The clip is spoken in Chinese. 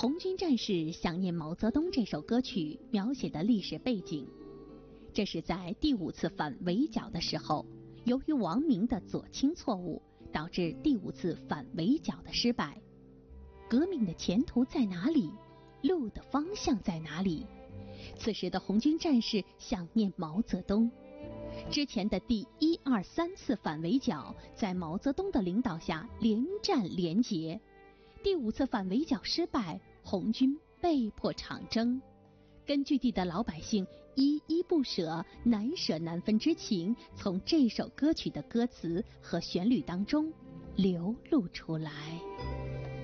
红军战士想念毛泽东这首歌曲描写的历史背景，这是在第5次反围剿的时候，由于王明的左倾错误，导致第5次反围剿的失败。革命的前途在哪里？路的方向在哪里？此时的红军战士想念毛泽东。之前的第1、2、3次反围剿在毛泽东的领导下连战连捷，第5次反围剿失败，红军被迫长征。根据地的老百姓依依不舍、难舍难分之情，从这首歌曲的歌词和旋律当中流露出来。